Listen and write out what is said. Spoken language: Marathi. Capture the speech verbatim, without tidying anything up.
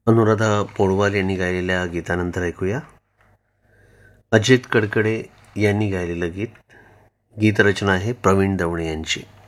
अनुराधा पौडवाल यांनी गायलेल्या गीतानंतर ऐकूया अजित कडकडे यांनी गायलेलं गीत. गीतरचना आहे प्रवीण दवणे यांची.